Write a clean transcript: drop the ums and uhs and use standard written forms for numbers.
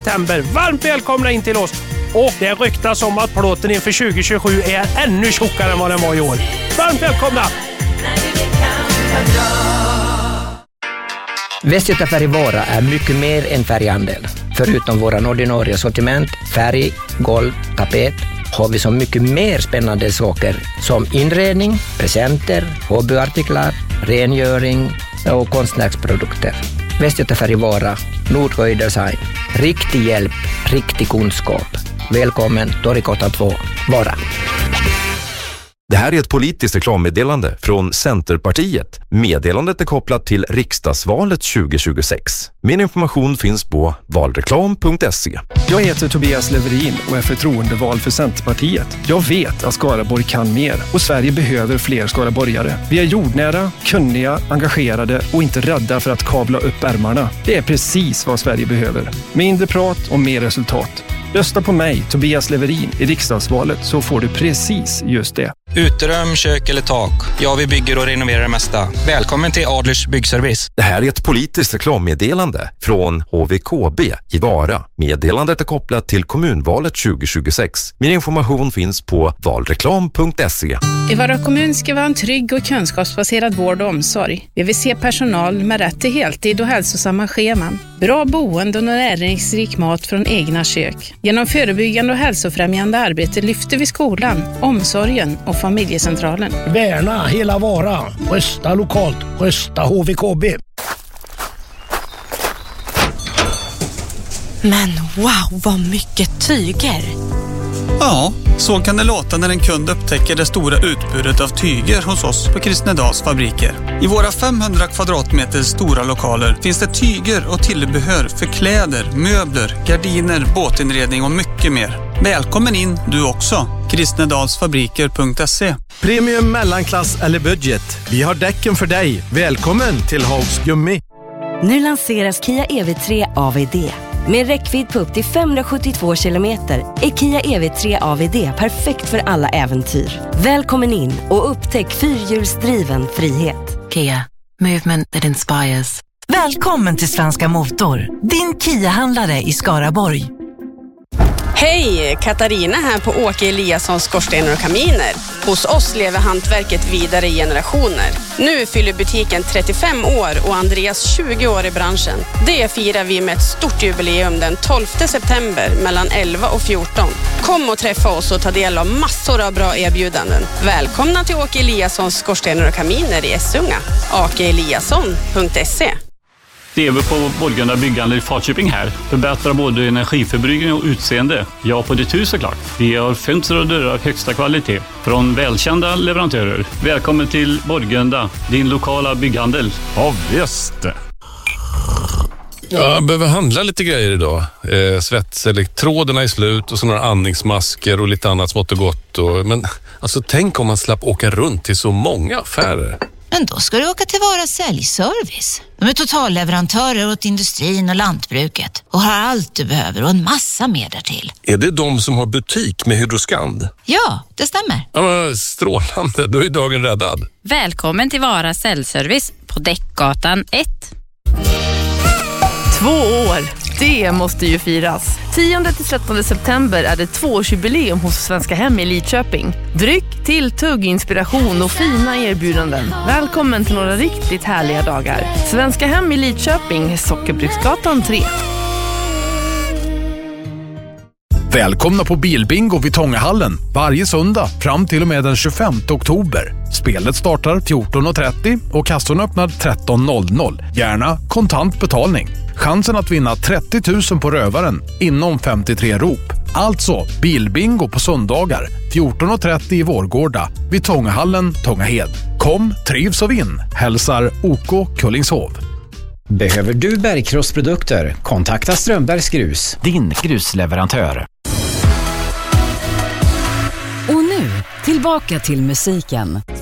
september. Varmt välkomna in till oss. Och det ryktas om att plåten inför 2027 är ännu tjockare än vad den var i år. Varmt välkomna! Västgöta Färgvara är mycket mer än färghandel. Förutom våran ordinarie sortiment, färg, golv, tapet, har vi så mycket mer spännande saker som inredning, presenter, hobbyartiklar, rengöring och konstnärsprodukter. Västgöta Färgvara, Nordsjö Design. Riktig hjälp, riktig kunskap. Välkommen Torgatan 2, Vara. Det här är ett politiskt reklammeddelande från Centerpartiet. Meddelandet är kopplat till riksdagsvalet 2026. Min information finns på valreklam.se. Jag heter Tobias Leverin och är förtroendevald för Centerpartiet. Jag vet att Skaraborg kan mer och Sverige behöver fler skaraborgare. Vi är jordnära, kunniga, engagerade och inte rädda för att kavla upp ärmarna. Det är precis vad Sverige behöver. Mindre prat och mer resultat. Rösta på mig, Tobias Leverin, i riksdagsvalet så får du precis just det. Uterum, kök eller tak. Ja, vi bygger och renoverar det mesta. Välkommen till Adlers byggservice. Det här är ett politiskt reklammeddelande från HVKB i Vara. Meddelandet är kopplat till kommunvalet 2026. Min information finns på valreklam.se. I Vara kommun ska vi ha en trygg och kunskapsbaserad vård och omsorg. Vi vill se personal med rätt till heltid och hälsosamma scheman. Bra boende och näringsrik mat från egna kök. Genom förebyggande och hälsofrämjande arbete lyfter vi skolan, omsorgen och familjecentralen. Värna hela Vara. Rösta lokalt. Rösta HVKB. Men wow, vad mycket tyger! Ja, så kan det låta när en kund upptäcker det stora utbudet av tyger hos oss på Kristnedals fabriker. I våra 500 kvadratmeter stora lokaler finns det tyger och tillbehör för kläder, möbler, gardiner, båtinredning och mycket mer. Välkommen in du också. Kristnedalsfabriker.se. Premium, mellanklass eller budget. Vi har däcken för dig. Välkommen till Hags Gummi. Nu lanseras Kia EV3 AVD. Med räckvidd på upp till 572 kilometer är Kia EV3 AVD perfekt för alla äventyr. Välkommen in och upptäck fyrhjulsdriven frihet. Kia, movement that inspires. Välkommen till Svenska Motor, din Kia-handlare i Skaraborg. Hej, Katarina här på Åke Eliassons skorstenar och kaminer. Hos oss lever hantverket vidare i generationer. Nu fyller butiken 35 år och Andreas 20 år i branschen. Det firar vi med ett stort jubileum den 12 september mellan 11 och 14. Kom och träffa oss och ta del av massor av bra erbjudanden. Välkomna till Åke Eliassons skorstenar och kaminer i Essunga. akeeliasson.se. Lever på Borgunda byggande i Falköping här. Förbättrar både energiförbrukning och utseende. Ja, på ditt hus såklart. Vi har fönster och dörrar av högsta kvalitet. Från välkända leverantörer. Välkommen till Borgunda, din lokala bygghandel. Ja, visst. Jag behöver handla lite grejer idag. Svetselektroderna är slut och så några andningsmasker och lite annat smått och gott. Men alltså, tänk om man slapp åka runt till så många affärer. Men då ska du åka till Vara säljservice. De är totalleverantörer åt industrin och lantbruket och har allt du behöver och en massa mer därtill. Är det de som har butik med Hydroskand? Ja, det stämmer. Ja, men strålande, då är dagen räddad. Välkommen till Vara säljservice på Däckgatan 1. 2 år, det måste ju firas. 10-13 september är det 2-årsjubileum hos Svenska Hem i Lidköping. Dryck, tilltugg, inspiration och fina erbjudanden. Välkommen till några riktigt härliga dagar. Svenska Hem i Lidköping, Sockerbruksgatan 3. Välkomna på Bilbingo vid Tångahallen varje söndag fram till och med den 25 oktober. Spelet startar 14.30 och kassorna öppnar 13.00. Gärna kontant betalning. Chansen att vinna 30 000 på rövaren inom 53 rop. Alltså Bilbingo på söndagar 14.30 i Vårgårda vid Tångahallen, Tångahed. Kom, trivs och vinn. Hälsar OK Kullingshov. Behöver du bergkrossprodukter? Kontakta Strömbergs Grus, din grusleverantör. Och nu, tillbaka till musiken.